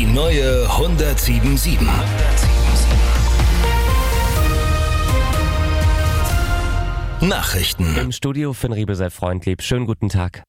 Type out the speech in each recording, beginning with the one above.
neue 107.7. Nachrichten. Im Studio Finn Riebesel-Freundlieb. Schönen guten Tag.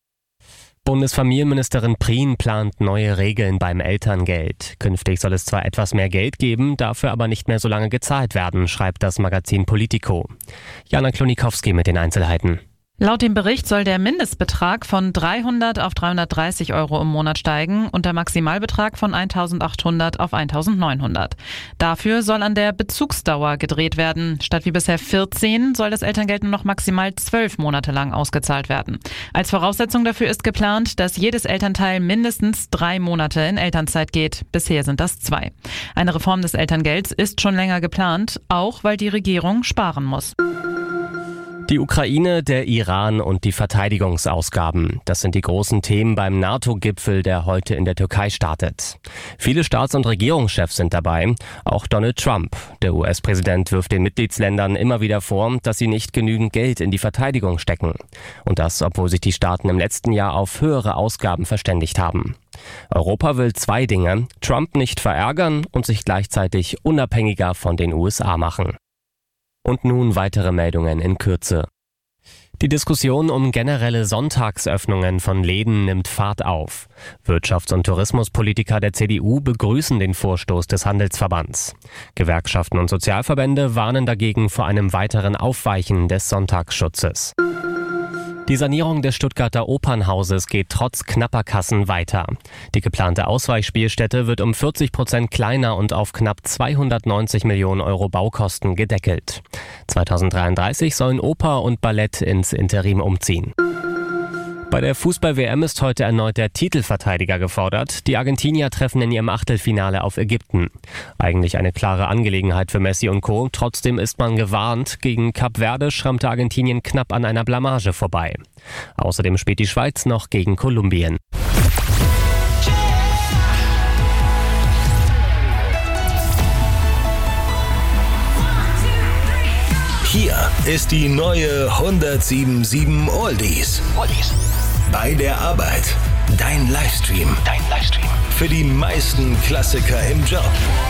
Bundesfamilienministerin Prien plant neue Regeln beim Elterngeld. Künftig soll es zwar etwas mehr Geld geben, dafür aber nicht mehr so lange gezahlt werden, schreibt das Magazin Politico. Jana Klonikowski mit den Einzelheiten. Laut dem Bericht soll der Mindestbetrag von 300 auf 330 Euro im Monat steigen und der Maximalbetrag von 1.800 auf 1.900. Dafür soll an der Bezugsdauer gedreht werden. Statt wie bisher 14 soll das Elterngeld nur noch maximal 12 Monate lang ausgezahlt werden. Als Voraussetzung dafür ist geplant, dass jedes Elternteil mindestens 3 Monate in Elternzeit geht. Bisher sind das 2. Eine Reform des Elterngelds ist schon länger geplant, auch weil die Regierung sparen muss. Die Ukraine, der Iran und die Verteidigungsausgaben. Das sind die großen Themen beim NATO-Gipfel, der heute in der Türkei startet. Viele Staats- und Regierungschefs sind dabei, auch Donald Trump. Der US-Präsident wirft den Mitgliedsländern immer wieder vor, dass sie nicht genügend Geld in die Verteidigung stecken. Und das, obwohl sich die Staaten im letzten Jahr auf höhere Ausgaben verständigt haben. Europa will 2 Dinge: Trump nicht verärgern und sich gleichzeitig unabhängiger von den USA machen. Und nun weitere Meldungen in Kürze. Die Diskussion um generelle Sonntagsöffnungen von Läden nimmt Fahrt auf. Wirtschafts- und Tourismuspolitiker der CDU begrüßen den Vorstoß des Handelsverbands. Gewerkschaften und Sozialverbände warnen dagegen vor einem weiteren Aufweichen des Sonntagsschutzes. Die Sanierung des Stuttgarter Opernhauses geht trotz knapper Kassen weiter. Die geplante Ausweichspielstätte wird um 40% kleiner und auf knapp 290 Millionen Euro Baukosten gedeckelt. 2033 sollen Oper und Ballett ins Interim umziehen. Bei der Fußball-WM ist heute erneut der Titelverteidiger gefordert. Die Argentinier treffen in ihrem Achtelfinale auf Ägypten. Eigentlich eine klare Angelegenheit für Messi und Co. Trotzdem ist man gewarnt. Gegen Kap Verde schrammte Argentinien knapp an einer Blamage vorbei. Außerdem spielt die Schweiz noch gegen Kolumbien. Hier ist die neue 107.7 Oldies. Bei der Arbeit. Dein Livestream. Für die meisten Klassiker im Job.